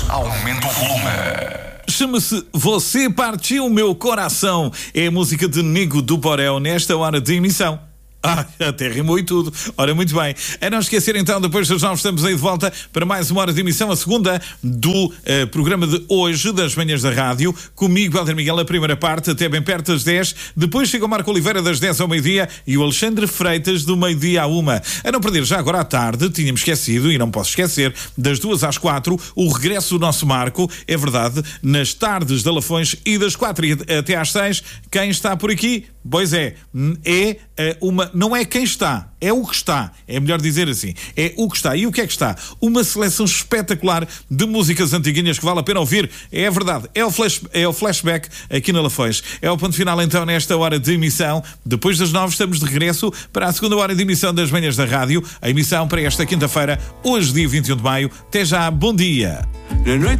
Aumenta o volume. Chama-se Você Partiu o Meu Coração. É a música de Nego do Borel nesta hora de emissão. Até rimou e tudo. Ora, muito bem. A não esquecer então, depois das 9 estamos aí de volta para mais uma hora de emissão, a segunda do programa de hoje, das manhãs da rádio. Comigo, Helder Miguel, a primeira parte, até bem perto das 10. Depois chega o Marco Oliveira das 10 ao meio-dia e o Alexandre Freitas do meio-dia à 1. A não perder, já agora à tarde, tínhamos esquecido, e não posso esquecer, das 2 às 4, o regresso do nosso Marco. É verdade, nas tardes de Lafões e das 4 até às 6, quem está por aqui? Pois não é quem está, é o que está. É melhor dizer assim, é o que está. E o que é que está? Uma seleção espetacular de músicas antiguinhas que vale a pena ouvir. É verdade, é o flashback aqui na Lafões. É o ponto final então nesta hora de emissão. Depois das 9 estamos de regresso para a segunda hora de emissão das manhãs da rádio. A emissão para esta quinta-feira, hoje dia 21 de maio. Até já, bom dia.